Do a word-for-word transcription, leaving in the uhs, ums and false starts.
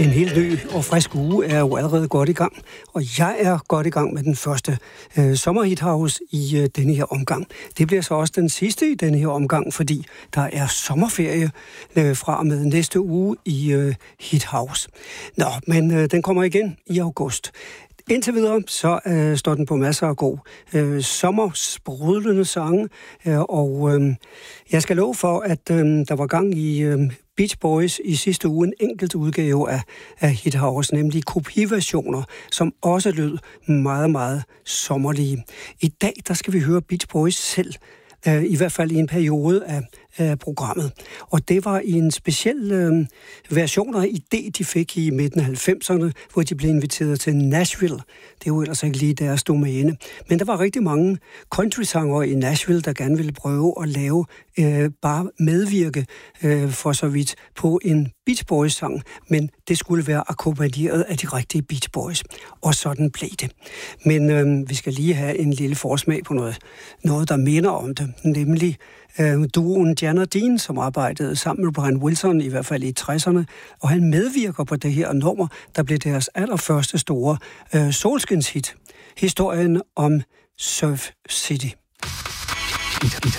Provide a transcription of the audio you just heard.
En helt ny og frisk uge er jo allerede godt i gang, og jeg er godt i gang med den første øh, sommerhithouse i øh, denne her omgang. Det bliver så også den sidste i denne her omgang, fordi der er sommerferie øh, fra og med næste uge i øh, Hithouse. Nå, men øh, den kommer igen i august. Indtil videre, så øh, står den på masser af god øh, sommersprudlende sange, øh, og øh, jeg skal love for, at øh, der var gang i øh, Beach Boys i sidste uge en enkelt udgave af, af Hithouse, nemlig kopiversioner, som også lød meget, meget sommerlige. I dag, der skal vi høre Beach Boys selv, øh, i hvert fald i en periode af af programmet. Og det var i en speciel øh, version og idé, de fik i midten af halvfemserne, hvor de blev inviteret til Nashville. Det er jo ellers ikke lige deres domæne. Men der var rigtig mange country-sangere i Nashville, der gerne ville prøve at lave, øh, bare medvirke øh, for så vidt på en Beach Boys-sang, men det skulle være akkompagneret af de rigtige Beach Boys. Og sådan blev det. Men øh, vi skal lige have en lille forsmag på noget, noget der minder om det, nemlig Uh, duoen Jan og Dean, som arbejdede sammen med Brian Wilson, i hvert fald i tresserne, og han medvirker på det her nummer, der blev deres allerførste store uh, Solskins hit. Historien om Surf City. Hit, hit.